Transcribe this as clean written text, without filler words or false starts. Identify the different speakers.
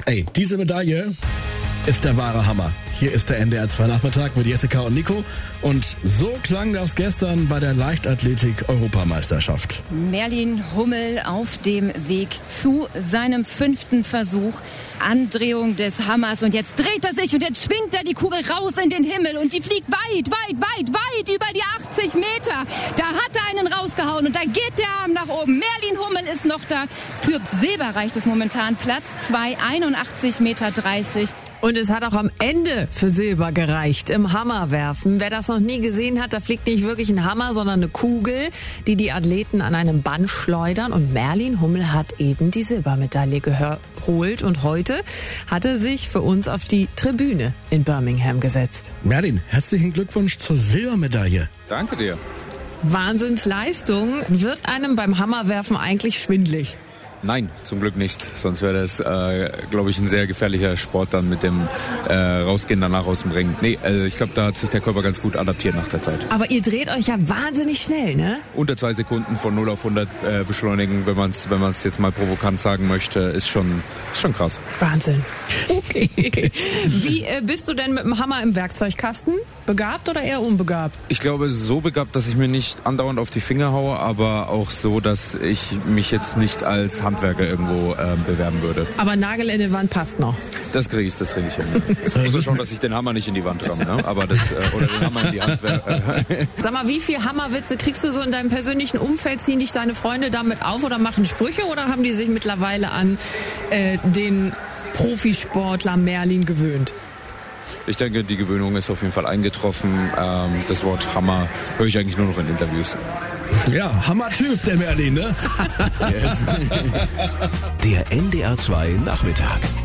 Speaker 1: Ey, diese Medaille ist der wahre Hammer. Hier ist der NDR 2 Nachmittag mit Jessica und Nico. Und so klang das gestern bei der Leichtathletik-Europameisterschaft.
Speaker 2: Merlin Hummel auf dem Weg zu seinem 5. Versuch. Andrehung des Hammers. Und jetzt dreht er sich und jetzt schwingt er die Kugel raus in den Himmel. Und die fliegt weit über die 80 Meter. Da hat er einen rausgehauen und da geht der Arm nach oben. Merlin Hummel ist noch da. Für Silber reicht es momentan. Platz 2, 81,30 Meter.
Speaker 3: Und es hat auch am Ende für Silber gereicht im Hammerwerfen. Wer das noch nie gesehen hat, da fliegt nicht wirklich ein Hammer, sondern eine Kugel, die Athleten an einem Band schleudern. Und Merlin Hummel hat eben die Silbermedaille geholt. Und heute hat er sich für uns auf die Tribüne in Birmingham gesetzt.
Speaker 1: Merlin, herzlichen Glückwunsch zur Silbermedaille.
Speaker 4: Danke dir.
Speaker 3: Wahnsinnsleistung. Wird einem beim Hammerwerfen eigentlich schwindelig?
Speaker 4: Nein, zum Glück nicht. Sonst wäre das, glaube ich, ein sehr gefährlicher Sport dann mit dem Rausgehen danach aus dem Ring. Nee, also ich glaube, da hat sich der Körper ganz gut adaptiert nach der Zeit.
Speaker 3: Aber ihr dreht euch ja wahnsinnig schnell, ne?
Speaker 4: Unter 2 Sekunden von 0 auf 100 beschleunigen, wenn man es jetzt mal provokant sagen möchte, ist schon krass.
Speaker 3: Wahnsinn. Okay. Wie bist du denn mit dem Hammer im Werkzeugkasten? Begabt oder eher unbegabt?
Speaker 4: Ich glaube, so begabt, dass ich mir nicht andauernd auf die Finger haue, aber auch so, dass ich mich jetzt nicht als Handwerker irgendwo bewerben würde.
Speaker 3: Aber Nagel in die Wand passt noch.
Speaker 4: Das kriege ich hin. Ich wusste schon, dass ich den Hammer nicht in die Wand ramme, ne? Aber oder den Hammer in die Hand werfe.
Speaker 3: Sag mal, wie viel Hammerwitze kriegst du so in deinem persönlichen Umfeld? Ziehen dich deine Freunde damit auf oder machen Sprüche oder haben die sich mittlerweile an den Profisportler Merlin gewöhnt?
Speaker 4: Ich denke, die Gewöhnung ist auf jeden Fall eingetroffen. Das Wort Hammer höre ich eigentlich nur noch in Interviews.
Speaker 1: Ja, Hammertyp, der Merlin, ne?
Speaker 5: Der NDR 2 Nachmittag.